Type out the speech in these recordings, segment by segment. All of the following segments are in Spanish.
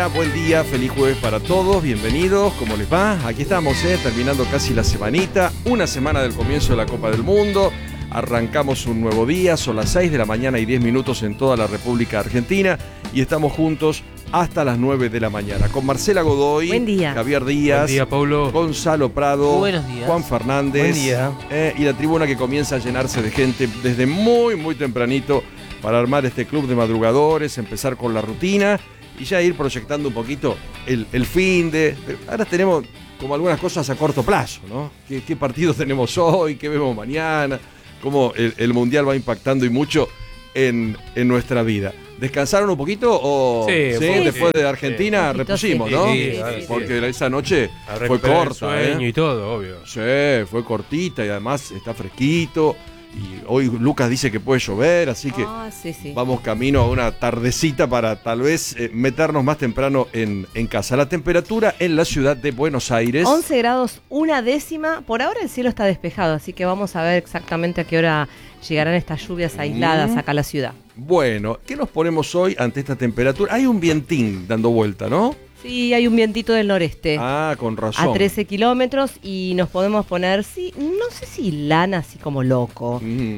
Buen día, feliz jueves para todos, bienvenidos, ¿cómo les va? Aquí estamos, terminando casi la semanita, una semana del comienzo de la Copa del Mundo, arrancamos un nuevo día, son las 6 de la mañana y 10 minutos en toda la República Argentina y estamos juntos hasta las 9 de la mañana, con Marcela Godoy, buen día. Javier Díaz, buen día, Paulo. Gonzalo Prado, buenos días. Juan Fernández, buen día. Y la tribuna que comienza a llenarse de gente desde muy tempranito para armar este club de madrugadores, empezar con la rutina y ya ir proyectando un poquito el fin de... Ahora tenemos como algunas cosas a corto plazo, ¿no? ¿Qué partidos tenemos hoy? ¿Qué vemos mañana? Cómo el Mundial va impactando y mucho en nuestra vida. ¿Descansaron un poquito o sí, después de Argentina repusimos, sí, ¿no? sí, Porque esa noche fue corta, corta, sueño y todo, obvio. Sí, fue cortita y además está fresquito. Y hoy Lucas dice que puede llover, así que sí. vamos camino a una tardecita para tal vez meternos más temprano en casa. La temperatura en la ciudad de Buenos Aires... 11 grados, una décima. Por ahora el cielo está despejado, así que vamos a ver exactamente a qué hora llegarán estas lluvias aisladas acá a la ciudad. Bueno, ¿qué nos ponemos hoy ante esta temperatura? Hay un vientín dando vuelta, ¿no? Sí, hay un vientito del noreste. Ah, con razón. A 13 kilómetros y nos podemos poner, sí, no sé si lana así como loco,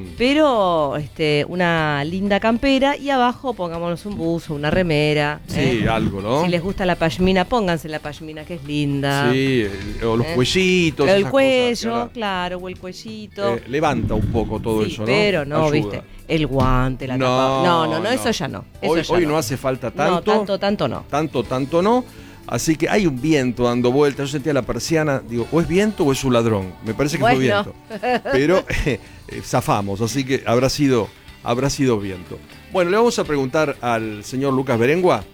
pero una linda campera y abajo pongámonos un buzo, una remera. Sí, algo, ¿no? Si les gusta la pashmina, pónganse la pashmina que es linda. Sí, o los cuellitos. El esas cuello, cosas, ahora, claro, o el cuellito. levanta un poco todo sí, eso, ¿no? pero no, Ayuda. viste, el guante, la tapa. No, eso ya no. Eso Hoy ya no hace falta tanto. No, tanto no. Tanto no. Así que hay un viento dando vueltas. Yo sentía la persiana, digo, o es viento o es un ladrón. Me parece que fue viento. Pero zafamos, así que habrá sido viento. Bueno, le vamos a preguntar al señor Lucas Berengua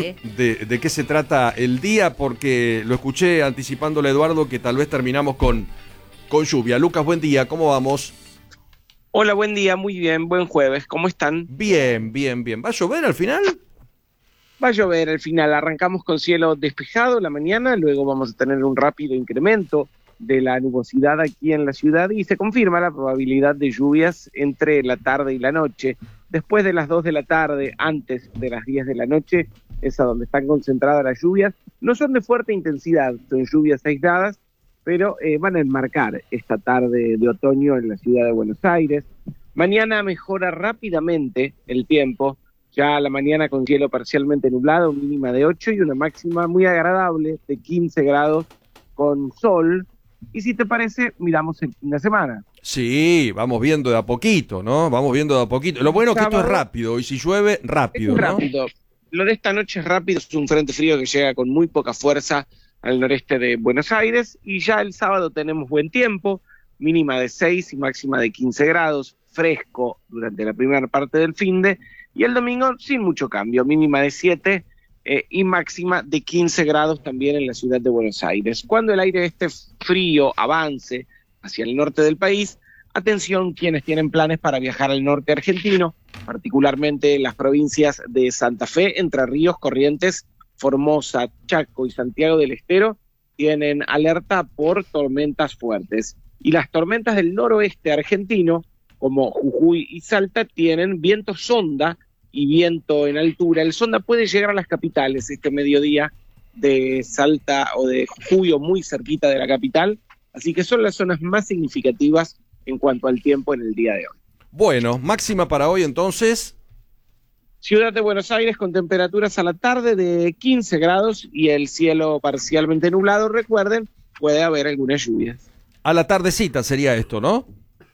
de qué se trata el día, porque lo escuché anticipándole a Eduardo que tal vez terminamos con lluvia. Lucas, buen día, ¿cómo vamos? Hola, buen día, muy bien, buen jueves, ¿cómo están? Bien. ¿Va a llover al final? Va a llover al final, arrancamos con cielo despejado la mañana, luego vamos a tener un rápido incremento de la nubosidad aquí en la ciudad y se confirma la probabilidad de lluvias entre la tarde y la noche. Después de las 2 de la tarde, antes de las 10 de la noche, es a donde están concentradas las lluvias. No son de fuerte intensidad, son lluvias aisladas, pero van a enmarcar esta tarde de otoño en la ciudad de Buenos Aires. Mañana mejora rápidamente el tiempo, ya a la mañana con cielo parcialmente nublado, mínima de 8 y una máxima muy agradable de 15 grados con sol. Y si te parece, miramos el fin de semana. Sí, vamos viendo de a poquito, ¿no? Vamos viendo de a poquito. Lo bueno es que esto es rápido, y si llueve, rápido, es ¿no? Rápido. Lo de esta noche es rápido, es un frente frío que llega con muy poca fuerza al noreste de Buenos Aires, y ya el sábado tenemos buen tiempo, mínima de 6 y máxima de 15 grados, fresco durante la primera parte del finde, y el domingo sin mucho cambio, mínima de 7 y máxima de 15 grados también en la ciudad de Buenos Aires. Cuando el aire este frío avance hacia el norte del país, atención quienes tienen planes para viajar al norte argentino, particularmente en las provincias de Santa Fe, Entre Ríos, Corrientes, Formosa, Chaco y Santiago del Estero, tienen alerta por tormentas fuertes. Y las tormentas del noroeste argentino, como Jujuy y Salta, tienen viento sonda y viento en altura. El sonda puede llegar a las capitales este mediodía de Salta o de Jujuy o muy cerquita de la capital, así que son las zonas más significativas en cuanto al tiempo en el día de hoy. Bueno, máxima para hoy entonces. Ciudad de Buenos Aires con temperaturas a la tarde de 15 grados y el cielo parcialmente nublado. Recuerden, puede haber algunas lluvias. A la tardecita sería esto, ¿no?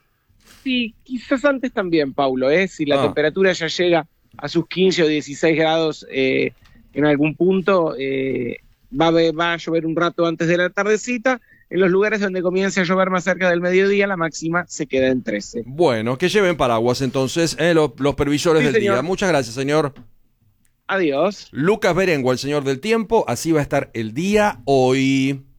Sí, quizás antes también, Paulo, si la temperatura ya llega a sus 15 o 16 grados en algún punto, va a llover un rato antes de la tardecita. En los lugares donde comience a llover más cerca del mediodía, la máxima se queda en 13. Bueno, que lleven paraguas entonces, los previsores del señor. día. Muchas gracias, señor. Adiós. Lucas Berengua, el señor del tiempo, así va a estar el día hoy.